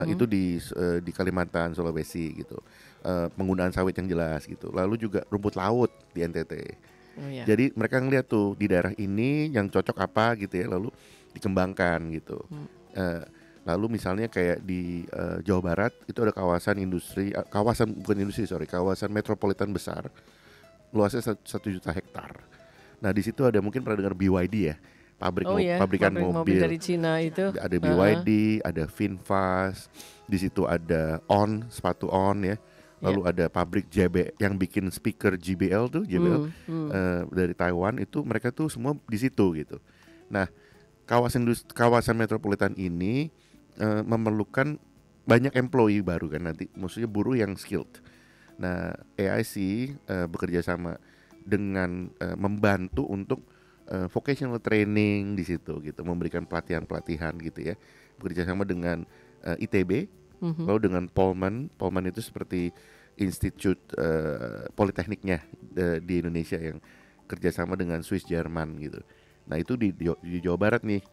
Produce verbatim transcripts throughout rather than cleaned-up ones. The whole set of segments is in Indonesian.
itu di uh, di Kalimantan, Sulawesi gitu. Uh, penggunaan sawit yang jelas gitu. Lalu juga rumput laut di N T T. Oh, ya. Jadi mereka ngeliat tuh di daerah ini yang cocok apa gitu ya, lalu dikembangkan gitu. Hmm. Uh, lalu misalnya kayak di uh, Jawa Barat itu ada kawasan industri, uh, kawasan bukan industri sorry, kawasan metropolitan besar, luasnya satu juta hektar. Nah di situ ada mungkin pernah dengar B Y D ya. Pabrik oh mo- ya, pabrikan pabrik mobil mobil. dari Cina itu. Ada B Y D, uh-huh. ada Finfast, di situ ada On, sepatu On ya. Lalu yeah. ada pabrik J B yang bikin speaker J B L tuh, J B L hmm, hmm. Uh, dari Taiwan itu mereka tuh semua di situ gitu. Nah, kawasan kawasan metropolitan ini uh, memerlukan banyak employee baru kan nanti, maksudnya buruh yang skilled. Nah, A I C uh, bekerja sama dengan uh, membantu untuk Uh, vocational training di situ gitu, memberikan pelatihan-pelatihan gitu ya, bekerja sama dengan uh, I T B, mm-hmm. lalu dengan Polman. Polman itu seperti institut uh, politekniknya uh, di Indonesia yang kerjasama dengan Swiss Jerman gitu. Nah itu di, di, di Jawa Barat nih,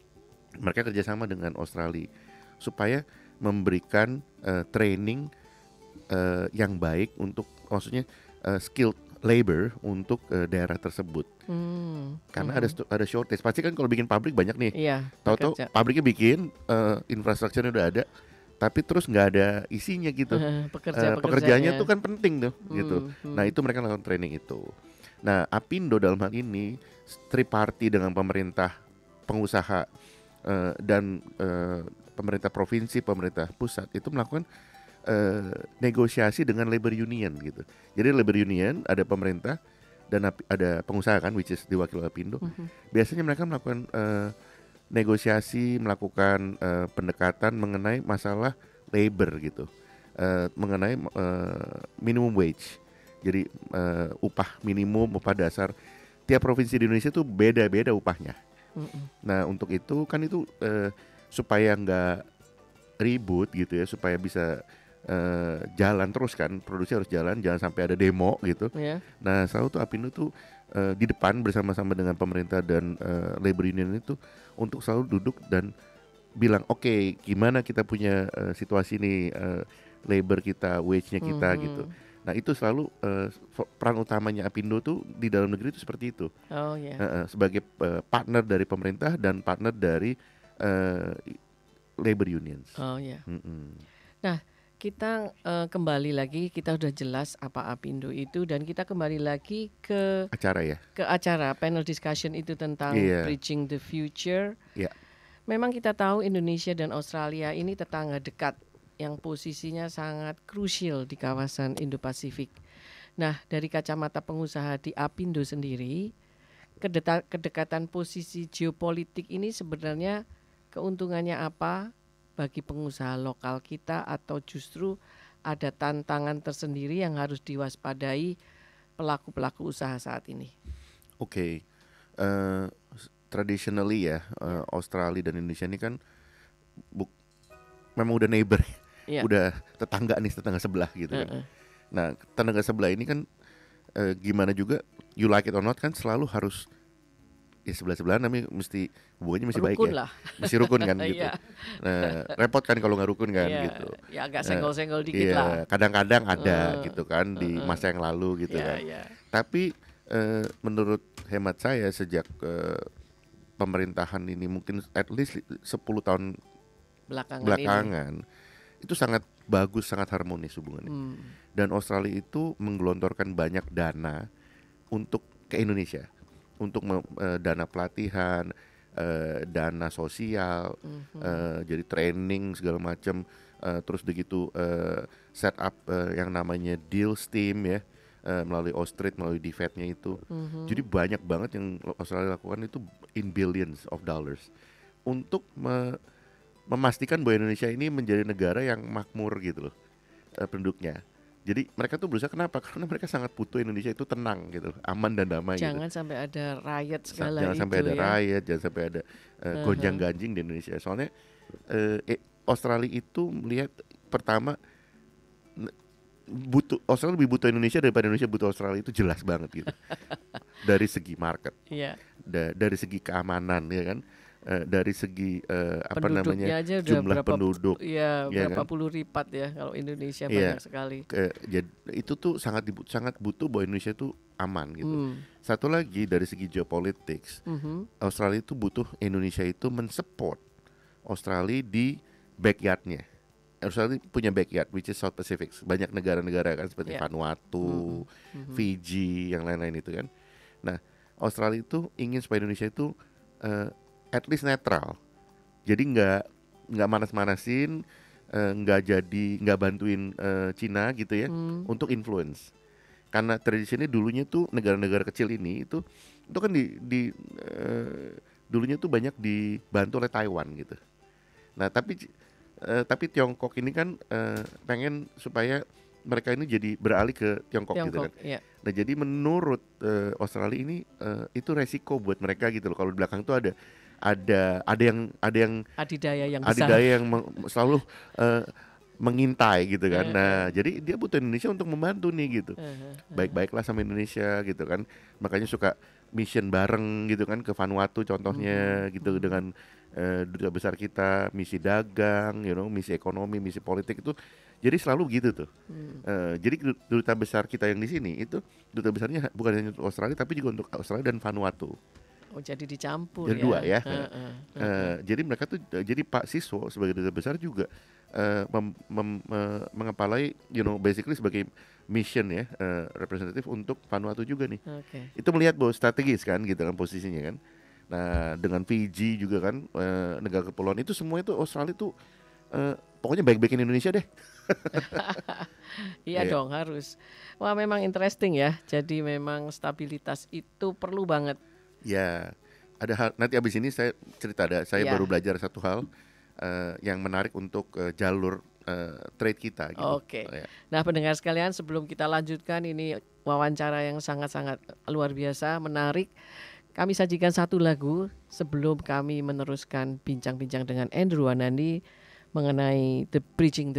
mereka kerjasama dengan Australia supaya memberikan uh, training uh, yang baik untuk, maksudnya uh, skilled labor untuk uh, daerah tersebut. Hmm. Karena hmm. ada ada shortage. Pasti kan kalau bikin pabrik banyak nih. Iya. Tahu-tahu pabriknya bikin, uh, infrastrukturnya udah ada, tapi terus nggak ada isinya gitu. Pekerja, uh, pekerjaannya tuh kan penting tuh, hmm. gitu. Hmm. Nah itu mereka lakukan training itu. Nah Apindo dalam hal ini triparty dengan pemerintah, pengusaha uh, dan uh, pemerintah provinsi, pemerintah pusat itu melakukan Uh, negosiasi dengan labor union gitu. Jadi labor union ada pemerintah dan ada pengusaha kan, which is diwakili oleh Apindo. Uh-huh. Biasanya mereka melakukan uh, negosiasi, melakukan uh, pendekatan mengenai masalah labor gitu, uh, mengenai uh, minimum wage. Jadi uh, upah minimum, upah dasar. Tiap provinsi di Indonesia tuh beda-beda upahnya. Uh-uh. Nah untuk itu kan itu uh, supaya nggak ribut gitu ya, supaya bisa Uh, jalan terus kan, produksi harus jalan, jangan sampai ada demo gitu. Yeah. Nah selalu tuh Apindo tuh uh, di depan bersama-sama dengan pemerintah dan uh, labor union itu untuk selalu duduk dan bilang oke okay, gimana kita punya uh, situasi nih, uh, labor kita, wage-nya kita mm-hmm. gitu. Nah itu selalu uh, peran utamanya Apindo tuh di dalam negeri itu seperti itu. Oh, yeah. uh, uh, sebagai uh, partner dari pemerintah dan partner dari uh, labor unions. Oh ya. Yeah. Nah kita uh, kembali lagi, kita sudah jelas apa Apindo itu, dan kita kembali lagi ke acara ya, ke acara panel discussion itu tentang yeah. Bridging the Future. Yeah. Memang kita tahu Indonesia dan Australia ini tetangga dekat yang posisinya sangat krusial di kawasan Indo-Pasifik. Nah, dari kacamata pengusaha di Apindo sendiri, kedeta- kedekatan posisi geopolitik ini sebenarnya keuntungannya apa bagi pengusaha lokal kita, atau justru ada tantangan tersendiri yang harus diwaspadai pelaku-pelaku usaha saat ini? Oke, okay. uh, traditionally ya uh, Australia dan Indonesia ini kan bu- memang udah neighbor, yeah. udah tetangga nih, tetangga sebelah gitu kan. Uh-uh. Nah tetangga sebelah ini kan uh, gimana juga, you like it or not kan selalu harus ya sebelah-sebelahan, namanya mesti hubungannya mesti rukun baik ya, lah. Mesti rukun kan gitu. Nah, repot kan kalau nggak rukun kan yeah, gitu. Ya agak senggol-senggol uh, dikit iya, lah. Kadang-kadang ada uh, gitu kan uh, di uh, masa yang lalu gitu yeah, kan. Yeah. Tapi uh, menurut hemat saya sejak uh, pemerintahan ini mungkin at least sepuluh tahun belakangan, belakangan itu sangat bagus, sangat harmonis hubungannya. Hmm. Dan Australia itu menggelontorkan banyak dana untuk ke Indonesia. Untuk uh, dana pelatihan, uh, dana sosial, mm-hmm. uh, jadi training segala macam, uh, terus begitu uh, set up uh, yang namanya deals team ya, uh, melalui Austrade, melalui D F A T-nya itu. Mm-hmm. Jadi banyak banget yang Australia lakukan itu in billions of dollars untuk me- memastikan bahwa Indonesia ini menjadi negara yang makmur gitu loh, uh, penduduknya. Jadi mereka tuh berusaha, kenapa? Karena mereka sangat butuh Indonesia itu tenang gitu, aman dan damai. Jangan gitu. sampai ada riot segala jangan itu sampai ada ya. riot, jangan sampai ada uh, uh-huh. gonjang-ganjing di Indonesia. Soalnya uh, eh, Australia itu melihat pertama butuh, Australia lebih butuh Indonesia daripada Indonesia butuh Australia, itu jelas banget gitu. Dari segi market, yeah. da- dari segi keamanan ya kan. uh, dari segi uh, apa namanya Penduduknya aja udah jumlah berapa penduduk, ya ya berapa kan? puluh lipat ya kalau Indonesia Iya, banyak sekali. ke, jad- itu tuh sangat dibu- sangat butuh bahwa Indonesia itu aman gitu. Hmm. Satu lagi dari segi geopolitics, Mhm. Australia itu butuh Indonesia itu mensupport Australia di backyardnya. Australia punya backyard which is South Pacific. Banyak negara-negara kan seperti Ya. Vanuatu, Mhm. Fiji, yang lain-lain itu kan. Nah, Australia itu ingin supaya Indonesia itu uh, at least netral. Jadi nggak nggak manas-manasin, uh, nggak jadi nggak bantuin uh, Cina gitu ya Hmm. untuk influence. Karena tradisinya dulunya tuh negara-negara kecil ini itu itu kan di, di uh, dulunya tuh banyak dibantu oleh Taiwan gitu. Nah tapi uh, tapi Tiongkok ini kan uh, pengen supaya mereka ini jadi beralih ke Tiongkok, gitu kan. Tiongkok, ya. Nah jadi menurut uh, Australia ini uh, itu resiko buat mereka gitu loh. Kalau di belakang tuh ada ada ada yang ada yang Adidaya yang besar. adidaya yang meng- selalu uh, mengintai gitu kan. Eh, Nah jadi dia butuh Indonesia untuk membantu nih gitu. Eh, eh, Baik-baiklah sama Indonesia gitu kan. Makanya suka mission bareng gitu kan ke Vanuatu contohnya gitu dengan eh, duta besar kita, misi dagang, you know, misi ekonomi, misi politik itu. Jadi selalu gitu tuh. Hmm. Eh, jadi du- duta besar kita yang di sini itu duta besarnya bukan hanya untuk Australia tapi juga untuk Australia dan Vanuatu. Oh jadi dicampur Jadi ya. dua ya. Eh, eh, eh. Eh, jadi mereka tuh eh, jadi Pak Siswo sebagai duta besar juga eh, mem- mem- eh, mengepalai, you know, basically sebagai mission ya, eh, representatif untuk Vanuatu juga nih. Oke. Itu melihat bahwa strategis kan gitu kan posisinya kan. Nah dengan Fiji juga kan eh, negara kepulauan itu semua itu Australia tuh eh, pokoknya baik-baikin Indonesia deh. Iya Iya. dong harus. Wah memang interesting ya. Jadi memang stabilitas itu perlu banget. Ya ada hal, nanti abis ini saya cerita ada saya Ya. baru belajar satu hal eh, yang menarik untuk eh, jalur eh, trade kita gitu. Oke. Ya. Nah pendengar sekalian sebelum kita lanjutkan ini wawancara yang sangat-sangat luar biasa, menarik. Kami sajikan satu lagu sebelum kami meneruskan bincang-bincang dengan Andrew Anandi mengenai The Bridging the